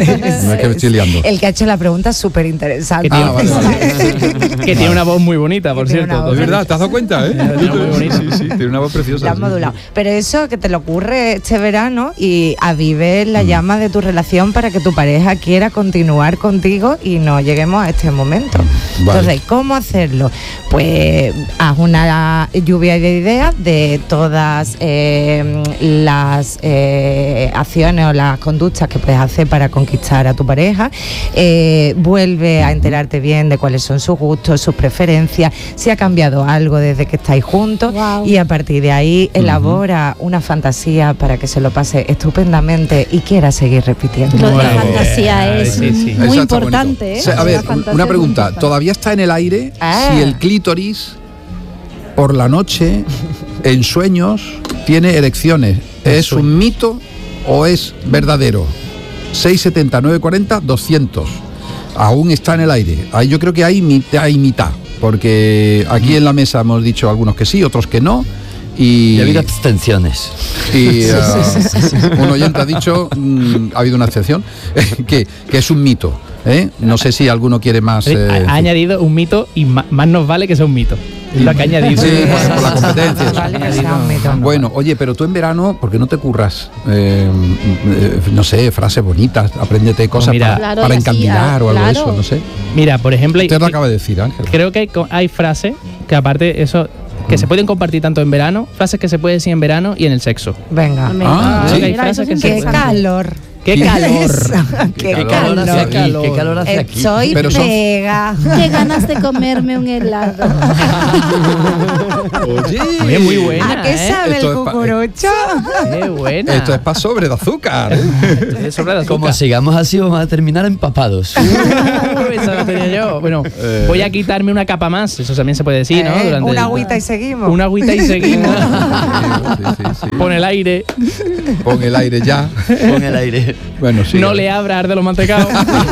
es que me estoy liando. El que ha hecho la pregunta súper interesante. Que tiene- Ah, vale, vale. Que tiene una voz muy bonita, por Que tiene cierto. una voz Es verdad, ¿te has dado cuenta, eh? Muy bonito. Sí, sí, tiene una voz preciosa. La has sí. modulado. Pero eso que te le ocurre este verano y avive Mm. la llama de tu relación para que tu pareja quiera continuar contigo y no lleguemos a este momento. Vale. Entonces, ¿cómo hacerlo? Pues haz una lluvia de ideas de todas eh, las eh, acciones o las conductas que puedes hacer para conquistar a tu pareja. Eh, vuelve a enterarte bien de cuáles son sus gustos, sus preferencias, si ha cambiado algo desde que estáis juntos. Guau. Y a partir de ahí elabora una fantasía para que se lo pase estupendamente y quiera seguir repitiendo. Lo de la Bueno, fantasía eh, es sí, sí. muy Eso está importante, bonito. ¿eh? O sea, a La ver, fantasía una es muy pregunta. importante. ¿Todavía está en el aire Ah. si el clítoris por la noche, en sueños, tiene erecciones? ¿Es un mito o es verdadero? seis siete nueve cuatro cero doscientos. Aún está en el aire. Ahí yo creo que hay mitad y mitad. Porque aquí en la mesa hemos dicho algunos que sí, otros que no. Y, Y ha habido abstenciones. y, uh, un oyente ha dicho, mm, ha habido una excepción, que, que es un mito. ¿eh? No sé si alguno quiere más. Ha- eh, ha añadido un mito y ma- más nos vale que sea un mito. Lo que añadir. Sí, por, por la competencia. Vale, bueno, oye, pero tú en verano, ¿por qué no te curras? Eh, eh, no sé, frases bonitas, apréndete cosas pues mira, para, claro, para encandilar o algo de eso, no sé. Mira, por ejemplo... Usted lo acaba de decir, Ángel. Creo que hay, hay frases que aparte eso... que mm. se pueden compartir tanto en verano, frases que se pueden decir en verano y en el sexo. Venga. Ah, sí. Hay frases que ¡Qué se calor! ¡Qué calor! ¡Qué, ¿Qué calor! Hace aquí, calor. ¿Qué calor hace aquí? Estoy Pero pega. Son... ¡Qué ganas de comerme un helado! Oye, muy buena. ¿A qué sabe ¿eh? el cucurucho? ¡Qué buena! Esto es para sobre de azúcar. ¿eh? Es sobre de azúcar. Como sigamos así, vamos a terminar empapados. Uh, eso lo tenía yo. Bueno, eh. voy a quitarme una capa más. Eso también se puede decir, ¿no? Eh, Durante una el... agüita y seguimos. Una agüita y seguimos. Sí, sí, sí. Pon el aire. Pon el aire ya. Pon el aire. Bueno, sí. No le abras de los mantecados.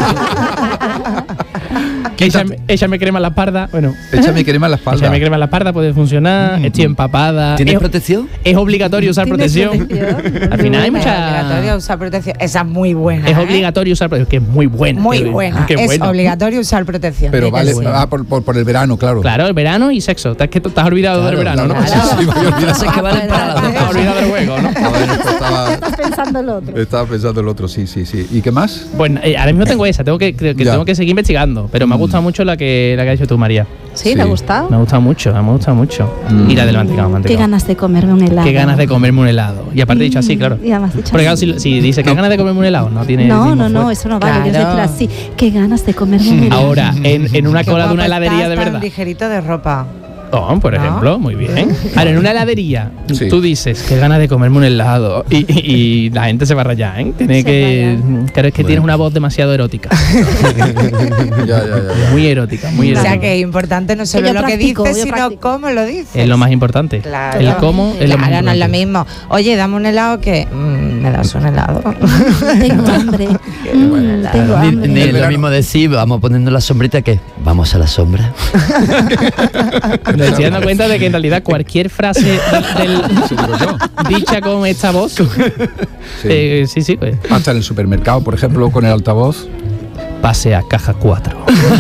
échame, échame crema en la espalda. Bueno, échame crema en la espalda. Échame crema en la espalda, puede funcionar. Mm. Estoy empapada. ¿Tienes es, protección? Es obligatorio usar protección. protección. Al final hay mucha. Es obligatorio usar protección. Esa es muy buena. Es ¿eh? obligatorio usar protección, que es muy buena. Muy buena. Qué es bueno. obligatorio usar protección. Pero vale, ah, por, por, por el verano, claro. Claro, el verano y sexo. Te has, que, te has olvidado claro, del verano, claro, ¿no? Claro. Sí, sí, me había olvidado. Es que valen para las dos. Te has olvidado del juego, ¿no? A ver, estaba, Estás pensando el otro. Estaba pensando el otro, sí, sí, sí. ¿Y qué más? Bueno, eh, ahora mismo tengo esa, tengo que, que tengo que seguir investigando, pero me ha gustado mucho la que la que has hecho tú, María. ¿Sí? ¿Te ha gustado? Me ha gustado mucho, me ha gustado mucho. Mm. Y la del mantecado, mantecado. Qué ganas de comerme un helado. Qué ganas de comerme un helado. Y aparte mm. dicho así, claro. Ya me has dicho Porque así. claro, si, si dice que no. ganas de comerme un helado, no tiene. No, no, no, eso no vale. Claro. Yo decir así, qué ganas de comerme un helado. Ahora, en, en una cola de una heladería de verdad. Un ligerito de ropa. Oh, por ¿no? ejemplo, muy bien. Ahora, en una heladería, sí. tú dices que ganas de comerme un helado y, y, y la gente se va a rayar, ¿eh? Tiene se que. Claro, es que bueno. tienes una voz demasiado erótica. ya, ya, ya, ya. Muy erótica, muy erótica. O sea, que es importante no solo lo practico, que dices, sino practico. cómo lo dices. Es lo más importante. Claro. El cómo es claro, lo más importante. no es lo mismo. Oye, dame un helado que. Mmm, me das un helado. Tengo hambre. mm, Tengo hambre. Ni, ni es lo mismo decir, vamos poniendo la sombrita que vamos a la sombra. Me estoy dando cuenta de que en realidad cualquier frase del, del dicha con esta voz sí, eh, sí, sí pues. Hasta en el supermercado, por ejemplo, con el altavoz. Pase a caja cuatro.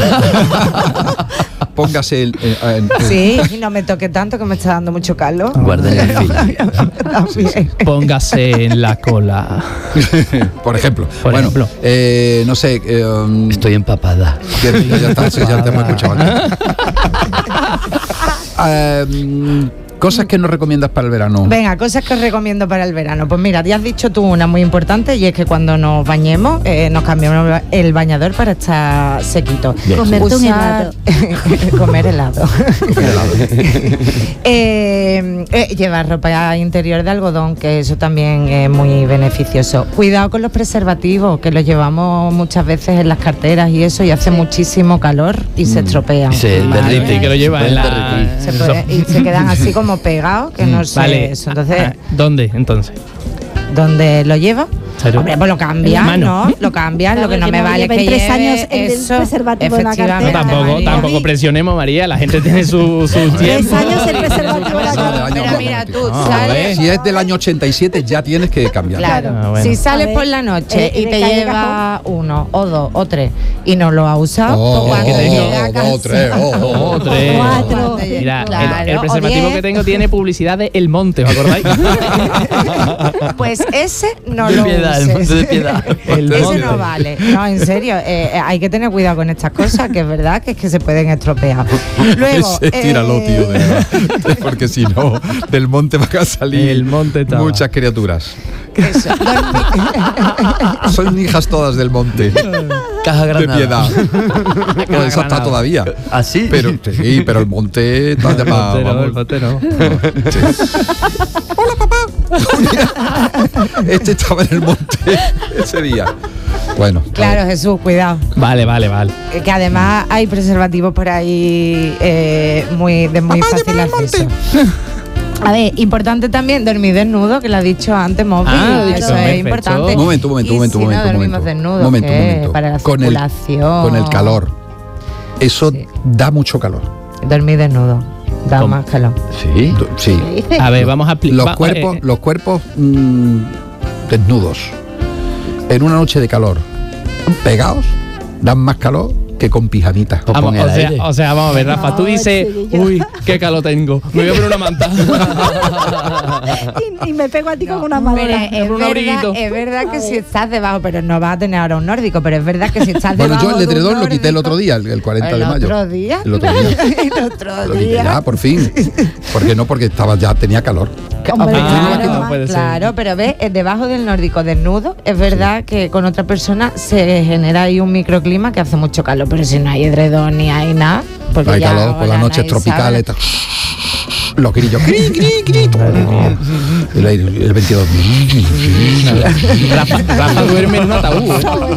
Póngase el, el, el, el sí, y no me toque tanto que me está dando mucho calor. Guarde el fila. Sí, sí. Póngase en la cola. Por ejemplo. Por bueno, ejemplo. Eh, no sé. Eh, um, Estoy empapada. Ya, ya está, sí, ya te hemos escuchado. um, Cosas que nos recomiendas para el verano. Venga, cosas que os recomiendo para el verano. Pues mira, ya has dicho tú una muy importante y es que cuando nos bañemos eh, nos cambiamos el bañador para estar sequito. Comerte un helado. Comer helado. eh, eh, llevar ropa interior de algodón, que eso también es muy beneficioso. Cuidado con los preservativos, que los llevamos muchas veces en las carteras y eso, y hace muchísimo calor y mm. se estropean. Sí, derrite, y que lo lleva en la... se puede, y se quedan así como pegados, que no sé vale. eso. Entonces, ah, ¿dónde entonces? ¿Dónde lo lleva? Hombre, pues lo cambian, ¿no? Lo cambian, claro, lo que no que me no vale es que tres lleve años el eso, preservativo en la cartera. No, tampoco, María. tampoco presionemos, María, la gente tiene su, su tiempo. Tres años el preservativo en la cartera. Pero mira, tú no, sales... Si es del año ochenta y siete ya tienes que cambiar. Claro, ah, bueno. si sales por la noche eh, y te lleva uno o dos o tres y no lo has usado, oh, pues cuando oh, llega a oh, casa... dos, tres, oh, oh, oh, tres. Cuatro. Mira, Claro, el, el preservativo o que tengo tiene publicidad de El Monte, ¿os acordáis? Pues ese no de lo piedad, uses. El Monte de Piedad. El Ese Monte. no vale. No, en serio, eh, eh, hay que tener cuidado con estas cosas, que es verdad que es que se pueden estropear. Luego, Ese, tíralo, eh, tío, de verdad. Porque si no, del monte van a salir El monte estaba. muchas criaturas. Eso, Son hijas todas del monte. Caja De Granada. piedad. Bueno, esa está todavía. ¿Ah, sí? Pero, sí, pero el monte está de El más. monte no, vamos. el monte no. Sí. Hola, papá. Este estaba en el monte ese día. Bueno. Claro, Jesús, cuidado. Vale, vale, vale. Eh, Que además hay preservativos por ahí eh, muy, de muy Papá, fácil lleva al acceso. monte. A ver, importante también dormir desnudo, que lo ha dicho antes Moby. Ah, eso claro. es importante. Un momento, un momento, Y un momento, si un no momento, un dormimos momento. desnudos, Momento, un ¿qué? momento. Para la Con el- circulación. Con el calor. Eso Sí. da mucho calor. Dormir desnudo da ¿Cómo? más calor. Sí. Du- Sí. A ver, vamos a explicar. Los cuerpos, los cuerpos mm, desnudos en una noche de calor, pegados, dan más calor que con pijamita. Vamos, o, sea, o sea, vamos a ver, Rafa, no, tú dices, uy, qué calor tengo, me voy a poner una manta. y, y me pego a ti no, con una manta. Es, verdad, es verdad que si estás debajo, pero no vas a tener ahora un nórdico, pero es verdad que si estás bueno, debajo. Bueno, yo el edredón lo quité el otro día, el, el cuarenta ¿El de mayo. Otro día? El otro día. el otro lo día. Ya, por fin. Porque no, porque estaba ya tenía calor. Hombre, ah, claro, no claro, pero ves, debajo del nórdico desnudo, es verdad sí. que con otra persona se genera ahí un microclima que hace mucho calor, pero si no hay edredón ni hay nada, porque no hay ya calor, por las noches tropicales, los grillos, cri, cri, cri. El, el veintidós. Rafa, Rafa duerme en un ataúd.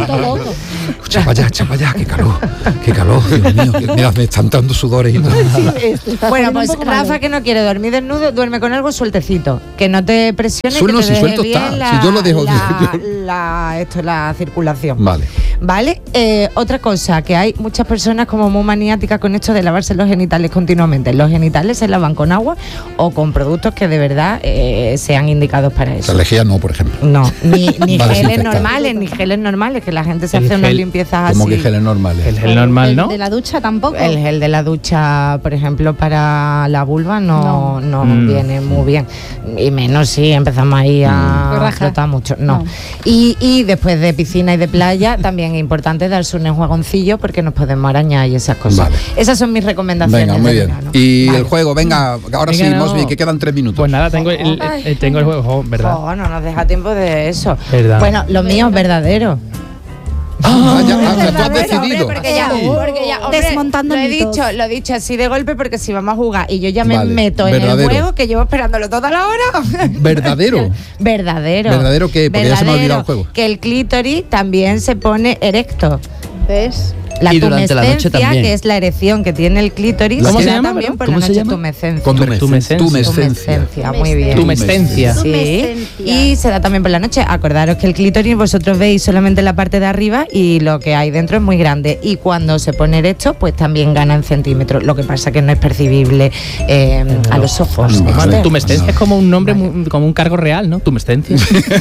Chapa allá, chapa allá, qué calor, qué calor, Dios mío. Que, mira, me están dando sudores y todo. Bueno, pues Rafa, que no quiere dormir desnudo, duerme con algo sueltecito, que no te presione, Suelo, que te si suelto bien está, la, si yo lo dejo la, yo... la, esto es la circulación. Vale. Vale, eh, otra cosa, que hay muchas personas como muy maniáticas con esto de lavarse los genitales continuamente. Los genitales se lavan con agua o con productos que de verdad eh, sean indicados para eso. La lejía no, por ejemplo. No, ni, ni vale, geles normales, ni geles normales, que la gente se el hace gel, unas limpiezas así. ¿Cómo que geles normales? El gel normal, ¿no? El de la ducha tampoco. El gel de la ducha, por ejemplo, para la vulva no, no, no mm. viene muy bien. Y menos si empezamos ahí a mm. flotar mucho. No. no. Y, y después de piscina y de playa, también es importante darse un enjuagoncillo porque nos podemos arañar y esas cosas. Vale. Esas son mis recomendaciones. Venga, muy bien. Verano. Y vale. el juego, venga, ahora venga, sí, no. Mosby, que quedan tres minutos. Pues nada, tengo el, el, tengo el juego, oh, ¿verdad? Oh, no nos deja tiempo de eso. ¿Verdad? Bueno, lo mío es verdadero. Ah, ya, ah, tú has decidido. Hombre, porque ya, porque ya hombre, desmontando lo he mitos. dicho, lo he dicho así de golpe porque si vamos a jugar y yo ya me vale, meto verdadero. en el juego que llevo esperándolo toda la hora. ¿Verdadero? Verdadero. ¿Verdadero qué? Porque verdadero, ya se me ha olvidado el juego. Que el clítoris también se pone erecto. ¿Ves? La y durante la noche también. Que es la erección que tiene el clítoris. ¿Cómo se llama? También por ¿Cómo la se noche llama? tumescencia. Tumescencia. Tumescencia, muy bien. Tumescencia. Sí. Y se da también por la noche. Acordaros que el clítoris vosotros veis solamente la parte de arriba y lo que hay dentro es muy grande. Y cuando se pone erecto, pues también gana en centímetros. Lo que pasa que no es percibible eh, a los ojos. Vale. Tumescencia es como un nombre, vale. como un cargo real, ¿no? Tumescencia.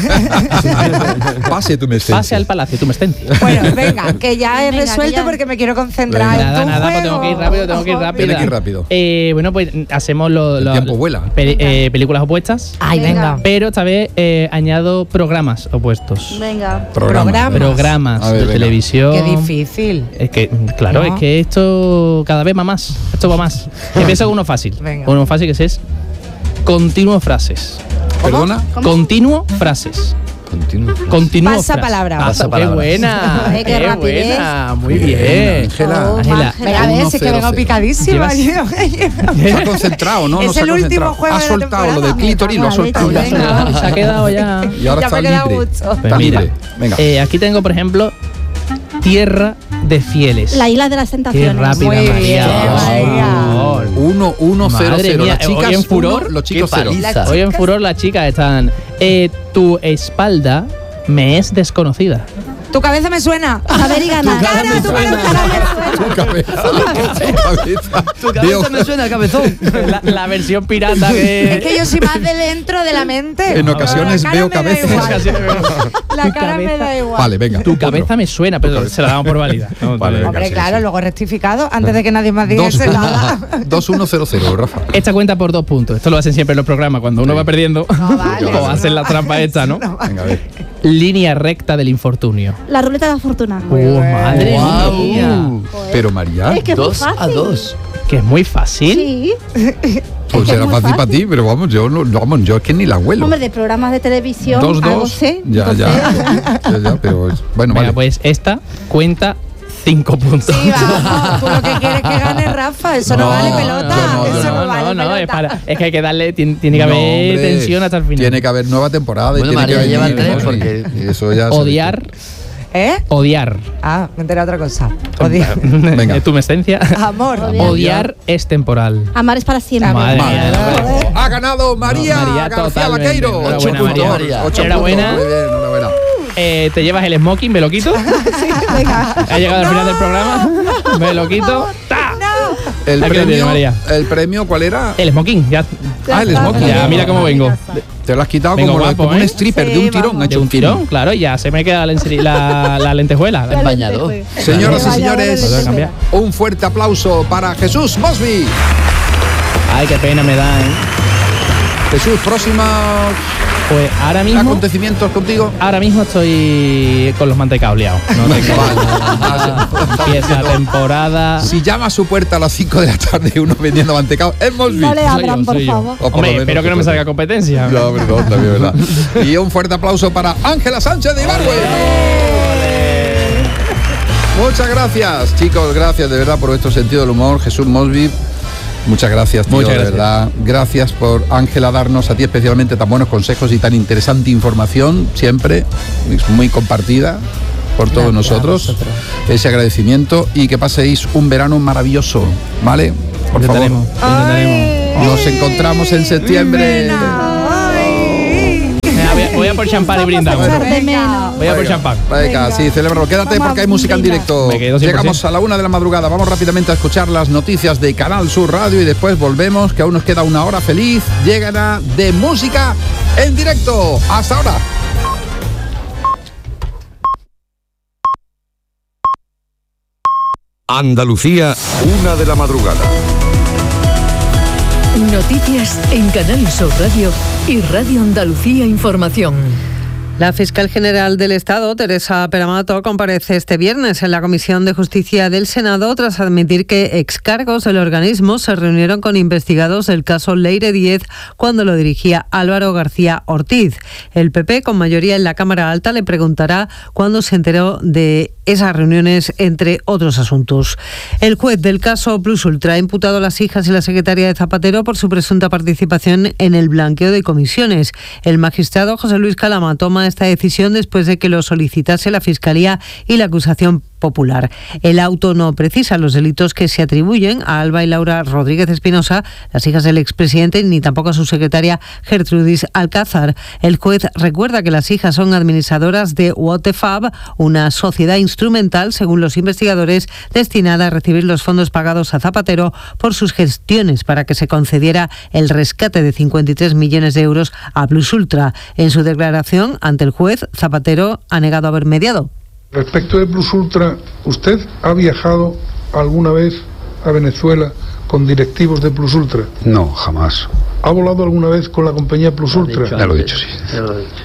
Pase Tumescencia. Pase al palacio, Tumescencia. Bueno, venga, que ya he venga, resuelto ya... porque me quiero concentrar. Nada, nada, pues tengo que ir rápido, tengo que ir rápido. Tiene que ir rápido. Eh, bueno, pues hacemos lo, lo, el tiempo vuela. Pe eh, películas opuestas. Ay, venga. Pero esta vez eh, añado programas opuestos. Venga. Programas. Programas ver, de venga. televisión. Qué difícil. Es que, claro, no. es que esto cada vez va más. Esto va más. Empiezo con uno fácil. Venga. Uno fácil que es continuo frases. ¿Perdona? ¿Cómo? Continuo frases. Continuo. Continuo Pasa frase. palabra. Pasa Qué buena. Ay, qué qué rapidez. buena. Muy bien. Ángela. Oh, Ángela. Venga, a ver, si es que vengo picadísima. Está concentrado, ¿no? Es no se el ha último juego Ha de la soltado lo del temporada. clítoris, lo ha soltado. Ya Venga. se ha quedado ya. Y ahora Ya está me ha quedado libre. mucho. Está Pues mira, libre. Venga. Eh, aquí tengo, por ejemplo, Tierra de Fieles. La isla de las Qué tentaciones. rápida, Muy María. bien, por María. favor. Uno, uno, cero, Madre cero. mía, Las chicas hoy en furor, uno, los chicos qué cero. paliza. Hoy en furor las chicas están. Eh, tu espalda me es desconocida. Tu cabeza me suena. A ver y ganar. Tu cara me tu suena. cara me Tu cabeza. Tu cabeza. Tu cabeza me suena a cabezón. La, la versión pirata que. Es que yo soy más de dentro de la mente. En ocasiones La cara veo me da cabezas. igual. Ocasiones veo- La Tu cara me cabeza- da igual. Vale, venga. Tu cabeza me suena, pero se la damos por válida. No, Vale, venga. Hombre, sí, claro, sí. luego rectificado antes de que nadie más diga Dos, eso nada. dos, uno, cero, cero, Rafa. Esta cuenta por dos puntos. Esto lo hacen siempre en los programas. Cuando uno Sí. va perdiendo, No, vale. o hacen la trampa esta, ¿no? Venga, a ver. Línea recta del infortunio. La ruleta de la fortuna. Oh, madre Guau. mía. Uh, Pero María, Es que es muy Dos a fácil. dos. Que es muy fácil. Sí. pues es era muy fácil para fácil. ti, pero vamos, yo no, vamos, yo es que ni la huelo. Hombre, de programas de televisión. Dos, algo dos. sé. Ya, entonces- ya. ya, ya, pero es- bueno, Venga, vale. pues esta cuenta cinco puntos. Sí, vamos, tú lo que quieres que gane Rafa, eso no, No, vale pelota. yo no, yo eso no, no, vale no, no, pelota. es, para, es que hay que darle, tiene, tiene que No, haber hombre, tensión hasta el final. Tiene que haber nueva temporada. Bueno, y tiene María que lleva haber tres porque- y eso ya se- Odiar, ¿Eh? odiar. Ah, me enteré otra cosa. Odiar. Venga. Tu mescencia. Amor. Odiar es temporal. Amar es para siempre. Madre Madre mía, no, mía. Ha ganado María, María, García totalmente. Vaqueiro. Enhorabuena, Ocho puntos. María. Ocho Enhorabuena. puntos. Muy bien, enhorabuena. Eh, te llevas el smoking, me lo quito. Venga. Ha llegado al final del programa. Me lo quito. ¡Ta! El premio, el premio, ¿cuál era? El smoking, ya. Ah, el smoking. Ya, mira cómo vengo. Te lo has quitado como, guapo, como ¿eh? un stripper sí, de un tirón. De un tirón, film. Claro, ya se me queda la, la, la lentejuela. El bañador. Señoras y señores, un fuerte aplauso para Jesús Mosby. Ay, qué pena me da, ¿eh? Jesús, próxima. Pues ahora mismo. ¿Acontecimientos contigo? Ahora mismo estoy con los mantecaos liados. No tengo. Empieza la temporada. Si llama a su puerta a las cinco de la tarde uno vendiendo mantecaos, es Mosby. No le abran, por favor. Hombre, espero que no me salga competencia. No, perdón, también, ¿verdad? Y un fuerte aplauso para Ángela Sánchez de Ibargüen. Muchas gracias, chicos. Gracias de verdad por vuestro sentido del humor. Jesús Mosby. Muchas gracias, tío, Muchas gracias. de verdad. Gracias por, Ángela, darnos a ti especialmente tan buenos consejos y tan interesante información, siempre, muy compartida por todos gracias nosotros. Nosotros. Ese agradecimiento y que paséis un verano maravilloso, ¿vale? Por intentaremos, favor. Intentaremos. Nos encontramos en septiembre. Voy a por champán y brindamos. Voy a por champán. Venga, sí, celébralo. Quédate porque hay música en directo. Llegamos a la una de la madrugada. Vamos rápidamente a escuchar las noticias de Canal Sur Radio y después volvemos, que aún nos queda una hora feliz. Llegará de música en directo. Hasta ahora. Andalucía, una de la madrugada. Noticias en Canal Sur Radio y Radio Andalucía Información. La fiscal general del Estado, Teresa Peramato, comparece este viernes en la Comisión de Justicia del Senado tras admitir que excargos del organismo se reunieron con investigados del caso Leire Díez cuando lo dirigía Álvaro García Ortiz. El P P, con mayoría en la Cámara Alta, le preguntará cuándo se enteró de esas reuniones, entre otros asuntos. El juez del caso Plus Ultra ha imputado a las hijas y la secretaria de Zapatero por su presunta participación en el blanqueo de comisiones. El magistrado José Luis Calama toma esta decisión después de que lo solicitase la Fiscalía y la acusación popular. El auto no precisa los delitos que se atribuyen a Alba y Laura Rodríguez Espinosa, las hijas del expresidente, ni tampoco a su secretaria Gertrudis Alcázar. El juez recuerda que las hijas son administradoras de Waterfab, una sociedad instrumental, según los investigadores, destinada a recibir los fondos pagados a Zapatero por sus gestiones para que se concediera el rescate de cincuenta y tres millones de euros a Plus Ultra. En su declaración ante el juez, Zapatero ha negado haber mediado. Respecto de Plus Ultra, ¿usted ha viajado alguna vez a Venezuela con directivos de Plus Ultra? No, jamás. ¿Ha volado alguna vez con la compañía Plus Ultra? Ya lo he dicho, sí. Ya lo he dicho.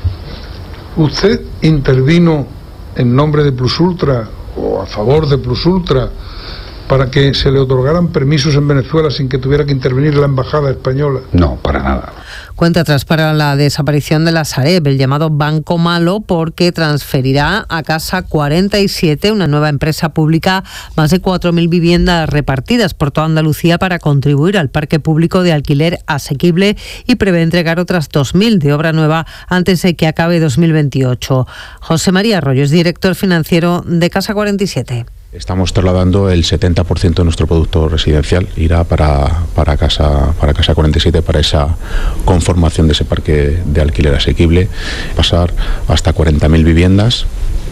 ¿Usted intervino en nombre de Plus Ultra o a favor de Plus Ultra para que se le otorgaran permisos en Venezuela sin que tuviera que intervenir la embajada española? No, para nada. Cuenta atrás para la desaparición de la Sareb, el llamado Banco Malo, porque transferirá a Casa cuarenta y siete, una nueva empresa pública, más de cuatro mil viviendas repartidas por toda Andalucía para contribuir al parque público de alquiler asequible y prevé entregar otras dos mil de obra nueva antes de que acabe dos mil veintiocho. José María Arroyo es director financiero de Casa cuarenta y siete. Estamos trasladando el setenta por ciento de nuestro producto residencial, irá para, para, casa, para Casa cuarenta y siete, para esa conformación de ese parque de alquiler asequible, pasar hasta cuarenta mil viviendas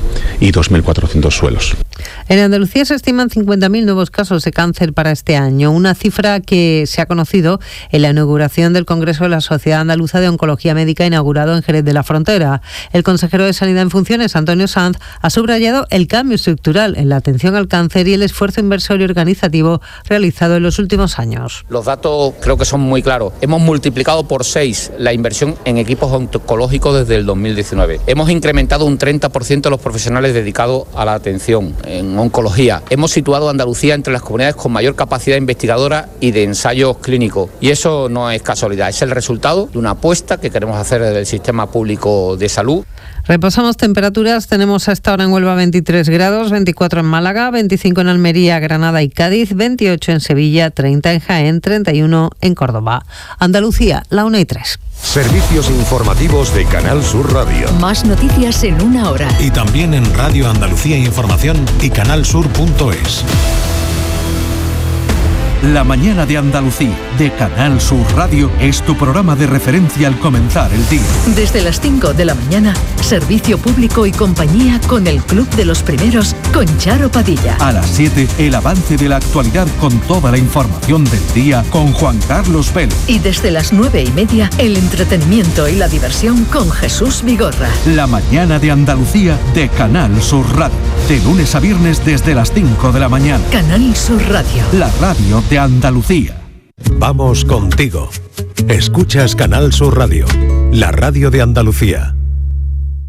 y dos mil cuatrocientos suelos. En Andalucía se estiman cincuenta mil nuevos casos de cáncer para este año, una cifra que se ha conocido en la inauguración del Congreso de la Sociedad Andaluza de Oncología Médica inaugurado en Jerez de la Frontera. El consejero de Sanidad en funciones, Antonio Sanz, ha subrayado el cambio estructural en la atención al cáncer y el esfuerzo inversor y organizativo realizado en los últimos años. Los datos creo que son muy claros. Hemos multiplicado por seis la inversión en equipos oncológicos desde el dos mil diecinueve. Hemos incrementado un treinta por ciento los profesionales dedicados a la atención en oncología. Hemos situado a Andalucía entre las comunidades con mayor capacidad investigadora y de ensayos clínicos. Y eso no es casualidad, es el resultado de una apuesta que queremos hacer desde el sistema público de salud. Repasamos temperaturas. Tenemos a esta hora en Huelva veintitrés grados, veinticuatro en Málaga, veinticinco en Almería, Granada y Cádiz, veintiocho en Sevilla, treinta en Jaén, treinta y uno en Córdoba. Andalucía, la una y tres. Servicios informativos de Canal Sur Radio. Más noticias en una hora. Y también en Radio Andalucía Información y canal sur punto es. La mañana de Andalucía, de Canal Sur Radio, es tu programa de referencia al comenzar el día. Desde las cinco de la mañana, servicio público y compañía con el Club de los Primeros, con Charo Padilla. A las siete, el avance de la actualidad con toda la información del día con Juan Carlos Vélez. Y desde las nueve y media, el entretenimiento y la diversión con Jesús Vigorra. La mañana de Andalucía, de Canal Sur Radio. De lunes a viernes desde las cinco de la mañana. Canal Sur Radio. La radio de Andalucía. Vamos contigo. Escuchas Canal Sur Radio, la radio de Andalucía.